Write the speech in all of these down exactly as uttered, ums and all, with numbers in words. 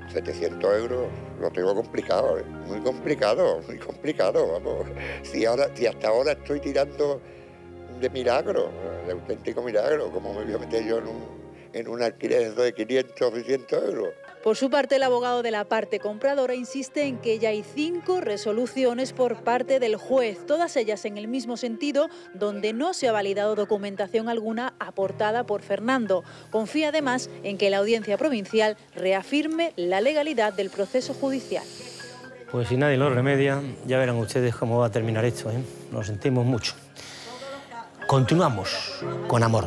setecientos euros lo tengo complicado, ¿eh? Muy complicado, muy complicado, vamos. Si, ahora, si hasta ahora estoy tirando de milagro, de auténtico milagro, ¿cómo me voy a meter yo en un, en un alquiler de quinientos o seiscientos euros? Por su parte, el abogado de la parte compradora insiste en que ya hay cinco resoluciones por parte del juez, todas ellas en el mismo sentido, donde no se ha validado documentación alguna aportada por Fernando. Confía además en que la Audiencia Provincial reafirme la legalidad del proceso judicial. Pues si nadie lo remedia, ya verán ustedes cómo va a terminar esto, ¿eh? Lo sentimos mucho. Continuamos con amor.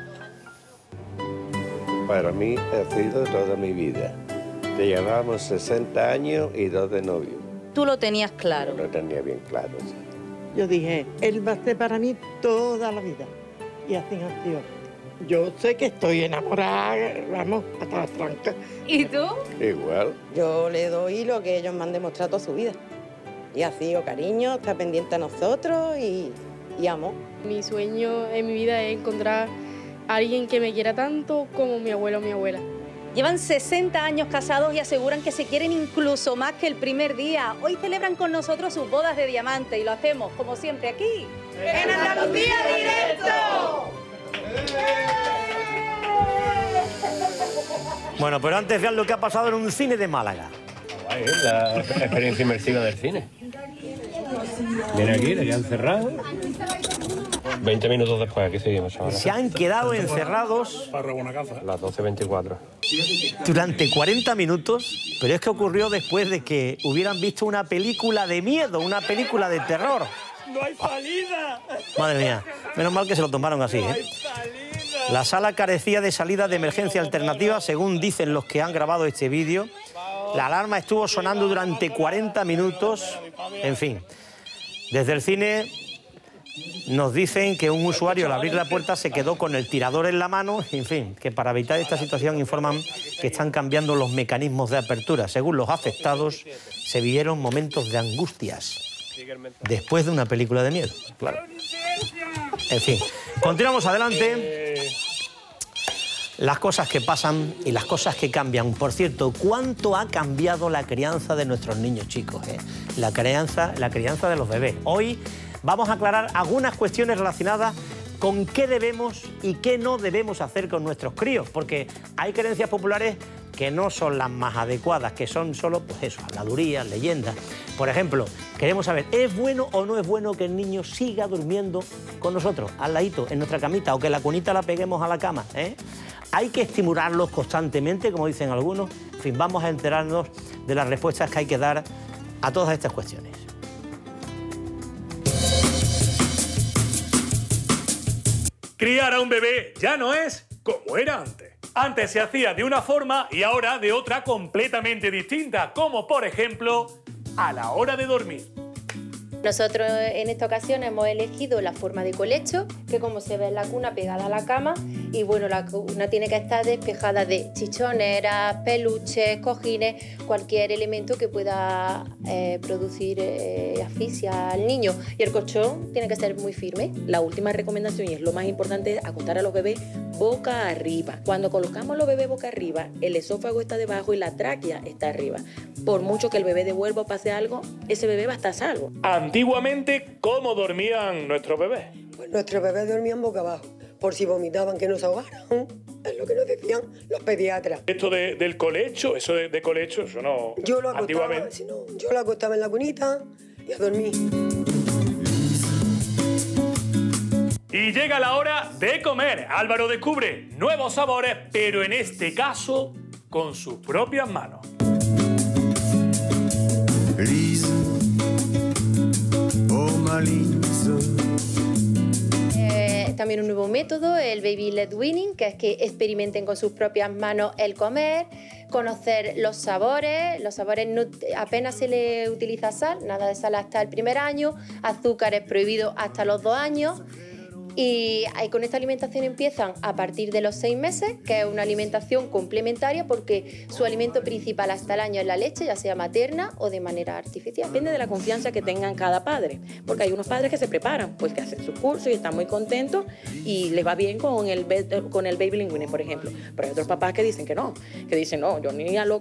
Para mí ha sido toda mi vida. Te llevábamos sesenta años y dos de novio. Tú lo tenías claro. Lo tenía bien claro, sí. Yo dije, él va a ser para mí toda la vida. Y así ha sido. Yo sé que estoy enamorada, vamos, hasta las trancas. ¿Y tú? Igual. Yo le doy lo que ellos me han demostrado toda su vida. Y ha sido cariño, está pendiente a nosotros y, y amor. Mi sueño en mi vida es encontrar a alguien que me quiera tanto como mi abuelo o mi abuela. Llevan sesenta años casados y aseguran que se quieren incluso más que el primer día. Hoy celebran con nosotros sus bodas de diamante y lo hacemos, como siempre, aquí, en Andalucía Directo. Bueno, pero antes vean lo que ha pasado en un cine de Málaga. Guay, ¿eh? La experiencia inmersiva del cine. Viene aquí, le quedan cerrados. veinte minutos después, aquí seguimos ahora. Se han quedado encerrados las doce veinticuatro. durante cuarenta minutos, pero es que ocurrió después de que hubieran visto una película de miedo, una película de terror. ¡No hay salida! Madre mía, menos mal que se lo tomaron así, ¿eh? La sala carecía de salida de emergencia alternativa, según dicen los que han grabado este vídeo. La alarma estuvo sonando durante cuarenta minutos, en fin. Desde el cine nos dicen que un usuario al abrir la puerta se quedó con el tirador en la mano, en fin, que para evitar esta situación informan que están cambiando los mecanismos de apertura. Según los afectados, se vivieron momentos de angustias después de una película de miedo, claro. En fin, continuamos adelante. Las cosas que pasan y las cosas que cambian. Por cierto, ¿cuánto ha cambiado la crianza de nuestros niños chicos? Eh? La crianza, la crianza de los bebés. Hoy vamos a aclarar algunas cuestiones relacionadas con qué debemos y qué no debemos hacer con nuestros críos, porque hay creencias populares que no son las más adecuadas, que son solo, pues eso, habladurías, leyendas. Por ejemplo, queremos saber, ¿es bueno o no es bueno que el niño siga durmiendo con nosotros, al ladito, en nuestra camita, o que la cunita la peguemos a la cama? ¿eh? ¿Hay que estimularlos constantemente, como dicen algunos? En fin, vamos a enterarnos de las respuestas que hay que dar a todas estas cuestiones. Criar a un bebé ya no es como era antes. Antes se hacía de una forma y ahora de otra completamente distinta, como por ejemplo a la hora de dormir. Nosotros en esta ocasión hemos elegido la forma de colecho, que como se ve en la cuna pegada a la cama, y bueno, la cuna tiene que estar despejada de chichoneras, peluches, cojines, cualquier elemento que pueda eh, producir eh, asfixia al niño. Y el colchón tiene que ser muy firme. La última recomendación, y es lo más importante, es acostar a los bebés boca arriba. Cuando colocamos a los bebés boca arriba, el esófago está debajo y la tráquea está arriba. Por mucho que el bebé devuelva o pase algo, ese bebé va a estar salvo. Antiguamente, ¿cómo dormían nuestros bebés? Pues nuestros bebés dormían boca abajo, por si vomitaban que no se ahogaran. Es lo que nos decían los pediatras. Esto de, del colecho, eso de, de colecho, eso no... Yo lo acostaba, antiguamente. Si no, yo lo acostaba en la cunita y a dormir. Y llega la hora de comer. Álvaro descubre nuevos sabores, pero en este caso con sus propias manos. Eh, también un nuevo método, el Baby Led Weaning, que es que experimenten con sus propias manos el comer, conocer los sabores. Los sabores no, apenas se le utiliza sal, nada de sal hasta el primer año, azúcar es prohibido hasta los dos años. Y con esta alimentación empiezan a partir de los seis meses, que es una alimentación complementaria porque su alimento principal hasta el año es la leche, ya sea materna o de manera artificial. Depende de la confianza que tengan cada padre, porque hay unos padres que se preparan, pues que hacen su curso y están muy contentos y les va bien con el, con el Baby Led Weaning, por ejemplo. Pero hay otros papás que dicen que no, que dicen no, yo ni a lo,